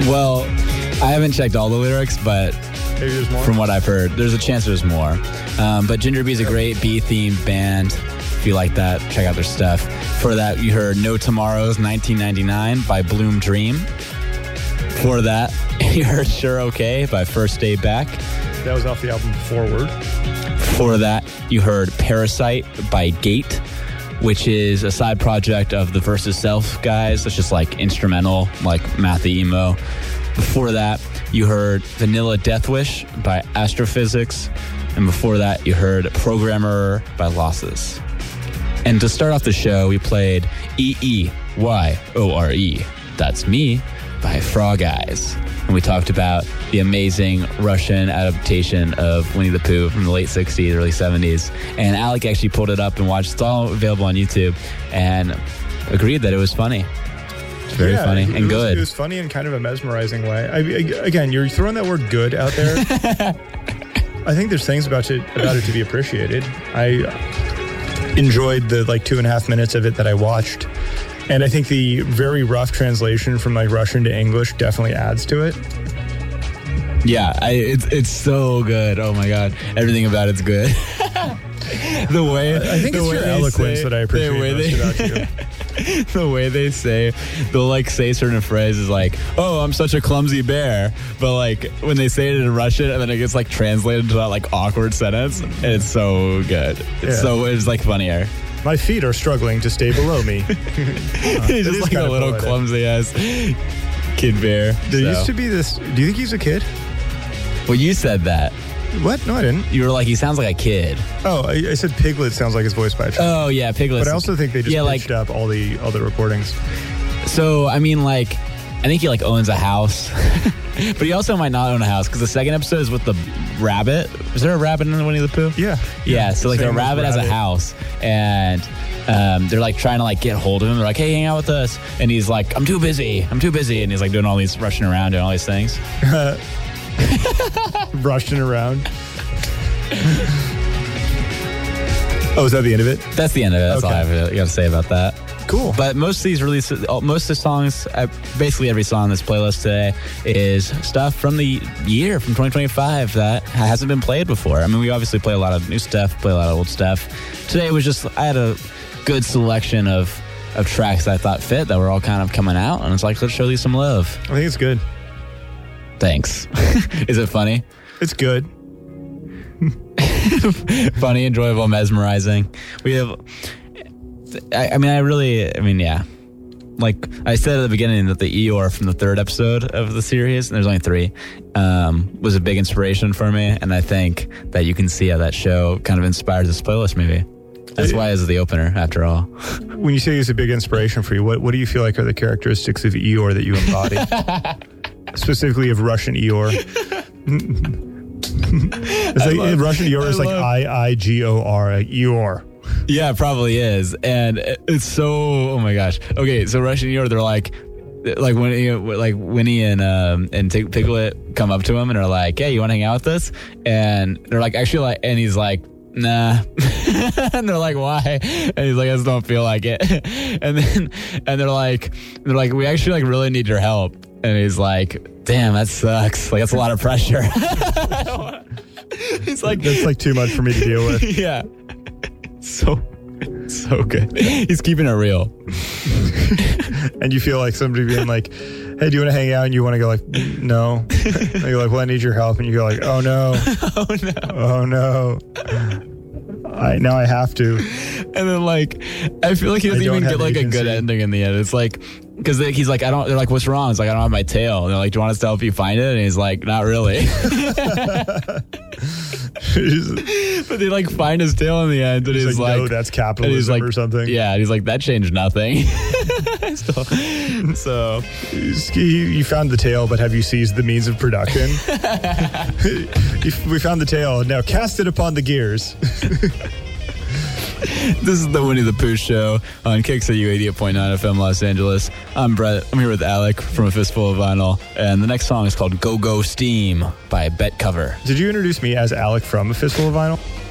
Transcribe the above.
Well, I haven't checked all the lyrics, but Maybe there's more. from what I've heard, there's a chance there's more. But Ginger Bee is a great bee-themed band. If you like that, check out their stuff. For that, you heard No Tomorrows 1999 by Bloom Dream. For that, you heard Sure Okay by First Day Back. That was off the album Forward. For that, you heard Parasite by Gate, which is a side project of the Versus Self guys. It's just like instrumental, like mathy emo. Before that, you heard Vanilla Death Wish by Astrophysics. And before that, you heard Programmer by Losses. And to start off the show, we played EEYORE, That's Me, by Frog Eyes. And we talked about the amazing Russian adaptation of Winnie the Pooh from the late 60s, early 70s. And Alec actually pulled it up and watched. It's all available on YouTube and agreed that it was funny. It's very funny and good. It was funny in kind of a mesmerizing way. Again, you're throwing that word good out there. I think there's things about it to be appreciated. I enjoyed the 2.5 minutes of it that I watched. And I think the very rough translation from Russian to English definitely adds to it. Yeah, it's so good. Oh my God, everything about it's good. The way I think it's your eloquence that I appreciate most about you. The way they say, they'll say certain phrases like, "Oh, I'm such a clumsy bear," but when they say it in Russian and then it gets translated to that awkward sentence, and it's so good. It's funnier. My feet are struggling to stay below me. He's just a little clumsy ass kid bear. There used to be this. Do you think he's a kid? Well, you said that. What? No, I didn't. You were like, he sounds like a kid. Oh, I said Piglet sounds like his voice by a child. Oh, yeah, Piglet. But I also think they just pitched up all the other recordings. So, I mean, I think he owns a house. But he also might not own a house because the second episode is with the rabbit. Is there a rabbit in Winnie the Pooh? Yeah. Yeah, so the rabbit has a house and they're trying to get hold of him. They're like, "Hey, hang out with us." And he's like, I'm too busy. And he's doing all these rushing around, doing all these things. Rushing around. Oh, is that the end of it? That's the end of it. That's all I got to say about that. Cool. But most of these releases, most of the songs, basically every song on this playlist today is stuff from the year, from 2025 that hasn't been played before. I mean, we obviously play a lot of new stuff, play a lot of old stuff. Today was just, I had a good selection of tracks that I thought fit that were all kind of coming out. And it's let's show these some love. I think it's good. Thanks. Is it funny? It's good. Funny, enjoyable, mesmerizing. We have... yeah. Like I said at the beginning that the Eeyore from the third episode of the series, and there's only 3, was a big inspiration for me. And I think that you can see how that show kind of inspires this playlist maybe. That's why it's the opener, after all. When you say it's a big inspiration for you, what do you feel like are the characteristics of Eeyore that you embody? Specifically of Russian Eeyore. Russian Eeyore is IIGOR, Eeyore. Yeah, it probably is. And it's so, oh my gosh. Okay, so Russian Eeyore, they're when Winnie and Piglet come up to him and are like, "Hey, you want to hang out with us?" And they're actually and he's like, "Nah." And they're like, "Why?" And he's like, "I just don't feel like it." And they're like, "We actually really need your help." And he's like, "Damn, that sucks. That's a lot of pressure." He's like, "That's too much for me to deal with." Yeah. So good. He's keeping it real. And you feel like somebody being like, "Hey, do you want to hang out?" And you want to go "No." And you're like, "Well, I need your help." And you go "Oh no." Oh no. Oh no. Now I have to. And then I feel like he doesn't even get a good ending in the end. It's because he's like, "I don't," they're like, "What's wrong?" It's like, "I don't have my tail." And they're like, "Do you want us to help you find it?" And he's like, "Not really." But they find his tail in the end, and he's like, "No, that's capitalism or something." Yeah, and he's like, "That changed nothing." So you found the tail, but have you seized the means of production? We found the tail, now cast it upon the gears. This is the Winnie the Pooh Show on KXLU 88.9 FM Los Angeles. I'm Brett. I'm here with Alec from A Fistful of Vinyl. And the next song is called Go Go Steam by Bet Cover. Did you introduce me as Alec from A Fistful of Vinyl?